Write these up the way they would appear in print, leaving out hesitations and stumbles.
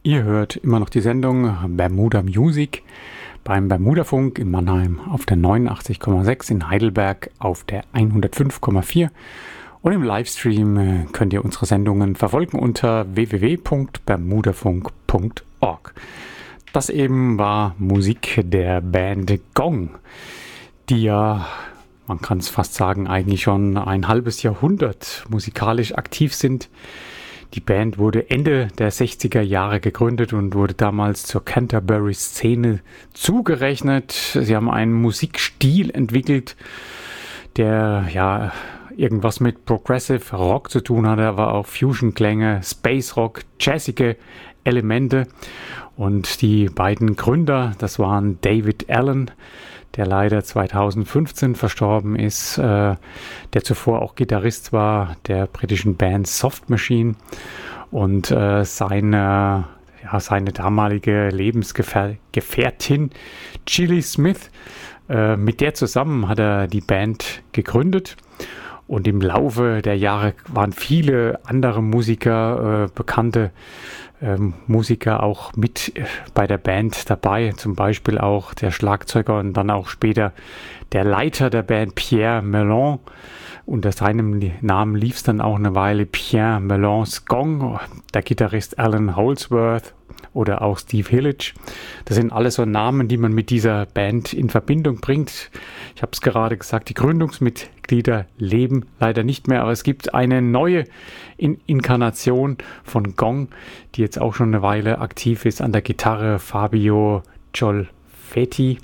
Ihr hört immer noch die Sendung Bermuda Music beim Bermudafunk in Mannheim auf der 89,6, in Heidelberg auf der 105,4 und im Livestream könnt ihr unsere Sendungen verfolgen unter www.bermudafunk.org. Das eben war Musik der Band Gong, die ja, man kann es fast sagen, eigentlich schon ein halbes Jahrhundert musikalisch aktiv sind. Die Band wurde Ende der 60er Jahre gegründet und wurde damals zur Canterbury-Szene zugerechnet. Sie haben einen Musikstil entwickelt, der ja irgendwas mit Progressive Rock zu tun hatte, aber auch Fusion-Klänge, Space Rock, jazzige Elemente. Und die beiden Gründer, das waren David Allen, der leider 2015 verstorben ist, der zuvor auch Gitarrist war der britischen Band Soft Machine, und seine damalige Lebensgefährtin Gilly Smith. Mit der zusammen hat er die Band gegründet. Und im Laufe der Jahre waren viele andere Musiker, bekannte Musiker auch mit bei der Band dabei. Zum Beispiel auch der Schlagzeuger und dann auch später der Leiter der Band Pierre Mellon. Unter seinem Namen lief es dann auch eine Weile Pierre Mellons Gong, der Gitarrist Alan Holdsworth oder auch Steve Hillage. Das sind alles so Namen, die man mit dieser Band in Verbindung bringt. Ich habe es gerade gesagt, die Gründungsmitglieder leben leider nicht mehr, aber es gibt eine neue Inkarnation von Gong, die jetzt auch schon eine Weile aktiv ist. An der Gitarre Fabio Giolfetti,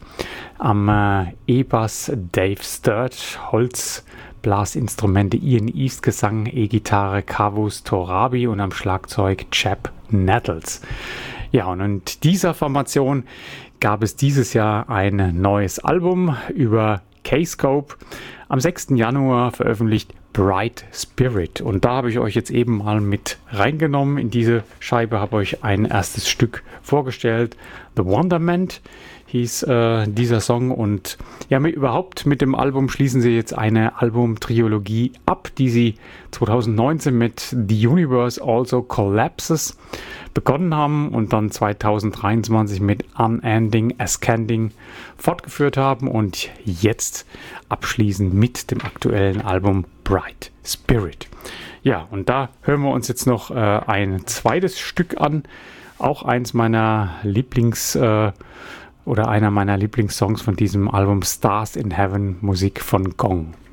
am E-Bass Dave Sturt, Holzblasinstrumente Ian East Gesang, E-Gitarre Kavus Torabi und am Schlagzeug Chap Nettles. Ja, und in dieser Formation gab es dieses Jahr ein neues Album über K-Scope. Am 6. Januar veröffentlicht Bright Spirit. Und da habe ich euch jetzt eben mal mit reingenommen. In diese Scheibe habe ich euch ein erstes Stück vorgestellt. The Wonderment hieß dieser Song. Und ja, überhaupt mit dem Album schließen sie jetzt eine Albumtrilogie ab, die sie 2019 mit The Universe Also Collapses begonnen haben und dann 2023 mit Unending Ascending fortgeführt haben und jetzt abschließen mit dem aktuellen Album Bright Spirit. Ja, und da hören wir uns jetzt noch ein zweites Stück an, auch eins meiner oder einer meiner Lieblingssongs von diesem Album, Stars in Heaven, Musik von Gong.